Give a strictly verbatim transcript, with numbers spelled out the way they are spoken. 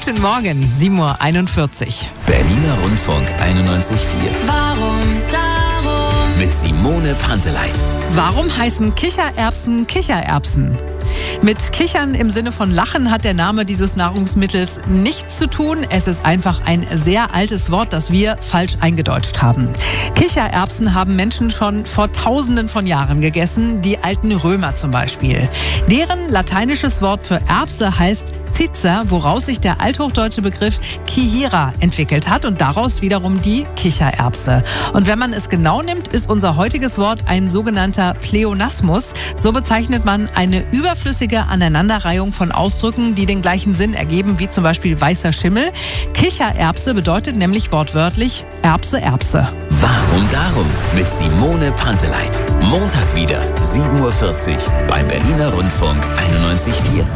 Guten Morgen, sieben Uhr einundvierzig. Berliner Rundfunk einundneunzig Komma vier. Warum darum? Mit Simone Panteleit. Warum heißen Kichererbsen Kichererbsen? Mit Kichern im Sinne von Lachen hat der Name dieses Nahrungsmittels nichts zu tun. Es ist einfach ein sehr altes Wort, das wir falsch eingedeutscht haben. Kichererbsen haben Menschen schon vor Tausenden von Jahren gegessen, die alten Römer zum Beispiel. Deren lateinisches Wort für Erbse heißt Cicer, woraus sich der althochdeutsche Begriff Chihira entwickelt hat und daraus wiederum die Kichererbse. Und wenn man es genau nimmt, ist unser heutiges Wort ein sogenannter Pleonasmus. So bezeichnet man eine überflüssige Aneinanderreihung von Ausdrücken, die den gleichen Sinn ergeben, wie zum Beispiel weißer Schimmel. Kichererbse bedeutet nämlich wortwörtlich Erbse, Erbse. Warum darum? Mit Simone Panteleit. Montag wieder, sieben Uhr vierzig beim Berliner Rundfunk einundneunzig Komma vier.